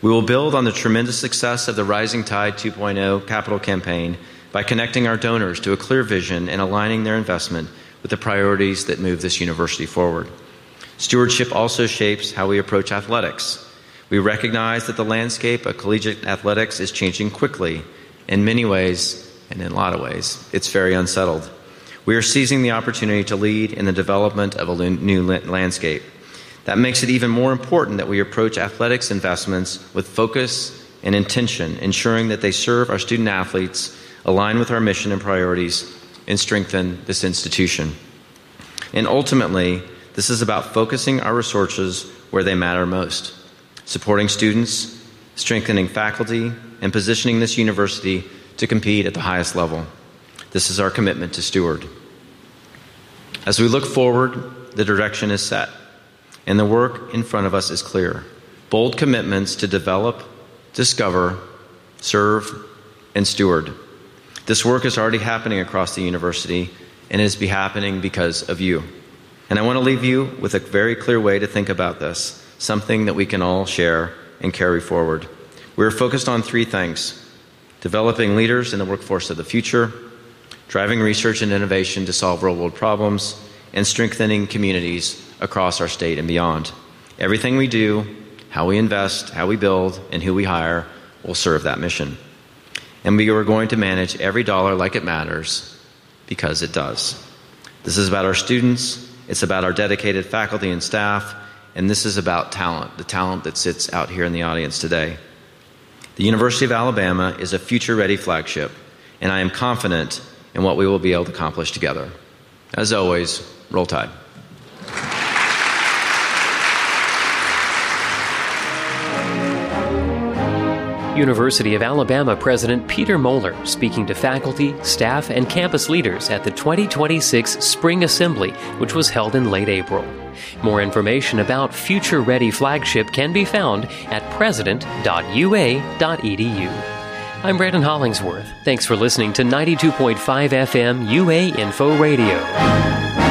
We will build on the tremendous success of the Rising Tide 2.0 capital campaign by connecting our donors to a clear vision and aligning their investment with the priorities that move this university forward. Stewardship also shapes how we approach athletics. We recognize that the landscape of collegiate athletics is changing quickly. In many ways, and in a lot of ways, it's very unsettled. We are seizing the opportunity to lead in the development of a new landscape. That makes it even more important that we approach athletics investments with focus and intention, ensuring that they serve our student athletes, align with our mission and priorities, and strengthen this institution. And ultimately, this is about focusing our resources where they matter most, supporting students, strengthening faculty, and positioning this university to compete at the highest level. This is our commitment to Steward. As we look forward, the direction is set, and the work in front of us is clear. Bold commitments to develop, discover, serve, and steward. This work is already happening across the university, and it is happening because of you. And I want to leave you with a very clear way to think about this, something that we can all share and carry forward. We are focused on three things: developing leaders in the workforce of the future, driving research and innovation to solve real-world problems, and strengthening communities across our state and beyond. Everything we do, how we invest, how we build, and who we hire will serve that mission. And we are going to manage every dollar like it matters, because it does. This is about our students, it's about our dedicated faculty and staff, and this is about talent, the talent that sits out here in the audience today. The University of Alabama is a future-ready flagship, and I am confident in what we will be able to accomplish together. As always, roll Tide. University of Alabama President Peter Moeller speaking to faculty, staff, and campus leaders at the 2026 Spring Assembly, which was held in late April. More information about Future Ready Flagship can be found at president.ua.edu. I'm Brandon Hollingsworth. Thanks for listening to 92.5 FM UA Info Radio.